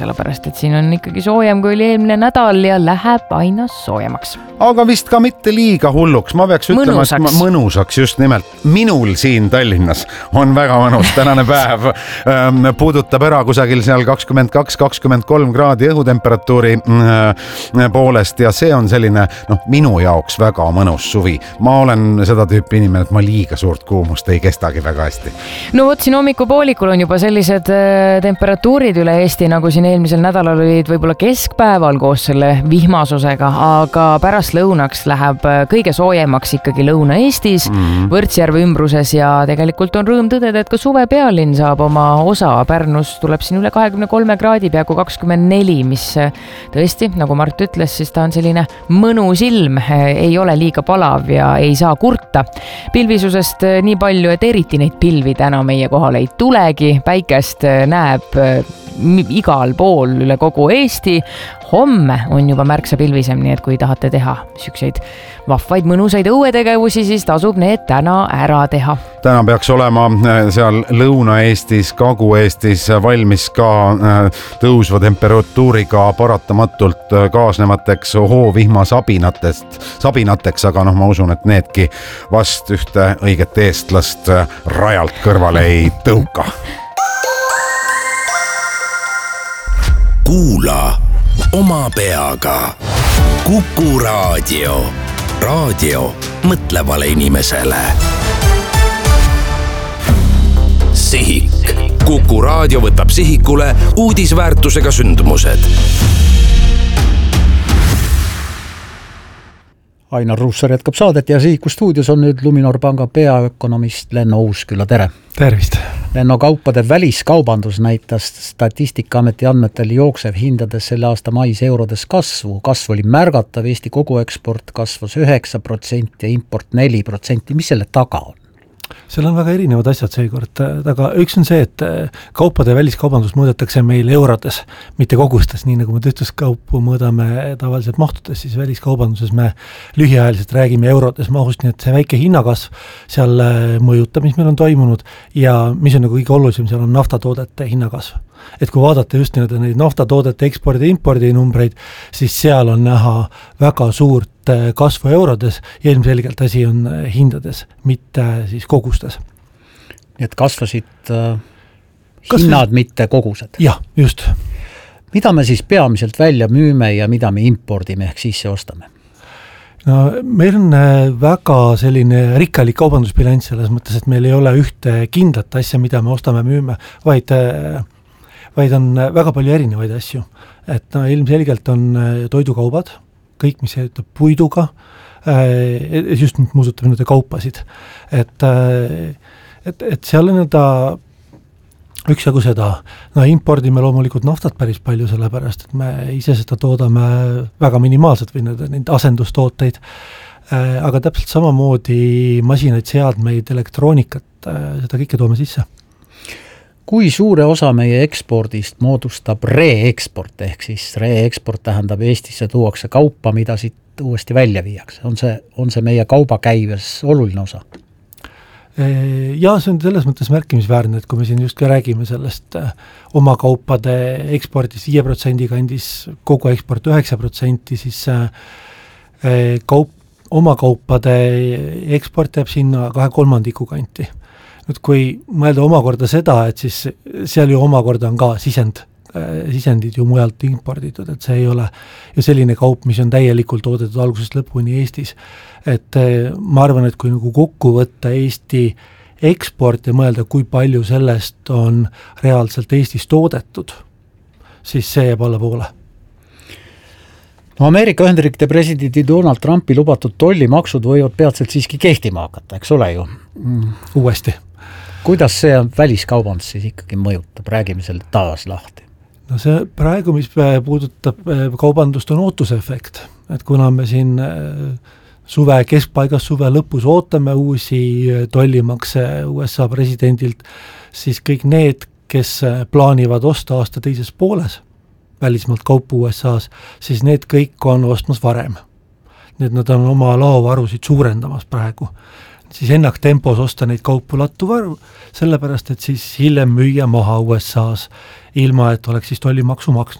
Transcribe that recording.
sellepärast, et siin on ikkagi soojem kui oli eelmine nädal ja läheb aina soojemaks. Aga vist ka mitte liiga hulluks. Ma peaks ütlema, et mõnusaks just nimelt. Minul siin Tallinnas on väga mõnus. Tänane päev puudutab ära kusagil seal 22-23 kraadi õhutemperatuuri poolest ja see on selline minu jaoks väga mõnus suvi. Ma olen seda tüüpi inimene, et ma liiga suurt kuumust ei kestagi väga hästi. No võt siin hommikupoolikul on juba sellised temperatuurid üle Eesti, nagu siin eelmisel nädalal olid võib-olla keskpäeval koos selle vihmasusega, aga pärast lõunaks läheb kõige soojemaks ikkagi Lõuna-Eestis, Võrtsjärve ümbruses ja tegelikult on rõõm tõdeda, et ka suve pealinn saab oma osa. Pärnus tuleb siin üle 23 kraadi, peaaegu 24, mis tõesti, nagu Mart ütles, siis ta on selline mõnus ilm, ei ole liiga palav ja ei saa kurta. Pilvisusest nii palju, et eriti neid pilvi täna meie kohal ei tulegi, päikest näeb igal pool üle kogu Eesti. Homme on juba märksa pilvisem, nii et kui tahate teha sükseid vahvaid mõnusaid õuetegevusi, siis tasub need täna ära teha. Täna peaks olema seal Lõuna-Eestis, Kagu-Eestis valmis ka tõusva temperatuuriga paratamatult kaasnevateks hoovihma sabinateks, aga ma usun, et needki vast ühte õiget eestlast rajalt kõrvale ei tõuka. Kuula oma peaga. Kuku raadio. Raadio mõtlevale inimesele. Sihik. Kuku raadio võtab sihikule uudisväärtusega sündmused. Ainar Ruussaar jätkab saadet ja Sihiku stuudios on nüüd Luminor Panga peaökonomist Lenno Uusküla, tere! Tervist! Lenno, kaupade väliskaubandus näitas Statistikaameti andmetel jooksev hindades selle aasta mais eurodes kasvu. Kasv oli märgatav, Eesti kogu eksport kasvas 9% ja import 4%. Mis selle taga on? Seal on väga erinevad asjad seekord, aga üks on see, et kaupade väliskaubandus mõõdetakse meil eurodes, mitte kogustes, nii nagu me tööstuskaupu mõõdame tavaliselt mahtudes, siis väliskaubanduses me lühiajaliselt räägime eurodes mahust, nii et see väike hinnakasv seal mõjutab, mis meil on toimunud ja mis on nagu kõige olulisem, seal on naftatoodete hinnakasv. Et kui vaadata just neid naftatoodete ekspordi ja impordi numbreid, siis seal on näha väga suurt kasvu eurodes ja ilmselgelt asi on hindades, mitte siis kogustes. Nii et kasvasid hinnad, mitte kogused? Jah, just. Mida me siis peamiselt välja müüme ja mida me impordime ehk sisse ostame? No, meil on väga selline rikkalik kaubandusbilanss selles mõttes, et meil ei ole ühte kindlat asja, mida me ostame müüme, vaid on väga palju erinevaid asju. Et ilmselgelt on toidukaubad, kõik, mis jäätab puiduga, just muusutab nende kaupasid. Et seal on üksjagu seda, impordime loomulikult naftat päris palju, sellepärast, et me ise seda toodame väga minimaalselt või neid asendustooteid, aga täpselt samamoodi masinaid, seadmeid, elektroonikat, seda kõike toome sisse. Kui suure osa meie ekspordist moodustab reeksport, ehk siis reeksport tähendab Eestisse tuuakse kaupa, mida siit uuesti välja viiakse? On see meie kaubakäives oluline osa? Ja see on selles mõttes märkimisväärne, et kui me siin just ka räägime sellest oma kaupade ekspordist 5% kandis, kogu eksport 9%, siis oma kaupade eksport jääb sinna 2/3 kanti. Nüüd kui mõelda omakorda seda, et siis seal ju omakorda on ka sisendid ju mujalt imporditud, et see ei ole ju selline kaup, mis on täielikult toodetud algusest lõpuni Eestis. Et ma arvan, et kui nagu kokku võtta Eesti eksport ja mõelda, kui palju sellest on reaalselt Eestis toodetud, siis see jääb alla poole. No Ameerika Ühendriikide presidendi Donald Trumpi lubatud tollimaksud võivad peatselt siiski kehtima hakata, eks ole ju? Uuesti. Kuidas see väliskaubandus siis ikkagi mõjutab? Räägime selle taas lahti. No see praegu, mis puudutab kaubandust, on ootusefekt. Et kuna me siin suve keskpaigas, suve lõpus ootame uusi tollimakse USA presidendilt, siis kõik need, kes plaanivad osta aasta teises pooles välismaalt kaupu USAs, siis need kõik on ostmas varem. Need nad on oma laovarusid suurendamas praegu. siis ennaktempos osta neid kaupu lattuvarv, sellepärast et siis hiljem müüa maha USA-s, ilma et oleks siis tollimaksu